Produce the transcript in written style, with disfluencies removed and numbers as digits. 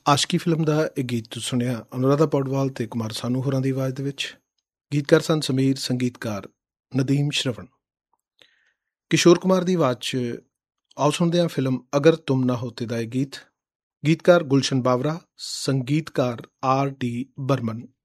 ਆਸ਼ਕੀ film ਦਾ ਇਹ ਗੀਤ ਤੁਸੀਂ ਸੁਣਿਆ ਅਨੁਰਾਧਾ ਪੌਡਵਾਲ ਤੇ ਕੁਮਾਰ ਸਾਨੂ ਹੋਰਾਂ ਦੀ ਆਵਾਜ਼ ਦੇ ਵਿੱਚ। ਗੀਤਕਾਰ ਸਨ ਸਮੀਰ, ਸੰਗੀਤਕਾਰ ਨਦੀਮ ਸ਼ਰਵਣ। ਕਿਸ਼ੋਰ ਕੁਮਾਰ ਦੀ ਆਵਾਜ਼ 'ਚ ਆਓ ਸੁਣਦੇ ਹਾਂ ਫਿਲਮ ਅਗਰ ਤੁਮ ਨਾ ਹੋਤੇ ਦਾ ਇਹ ਗੀਤ। ਗੀਤਕਾਰ ਗੁਲਸ਼ਨ ਬਾਵਰਾ, ਸੰਗੀਤਕਾਰ R.D. ਬਰਮਨ।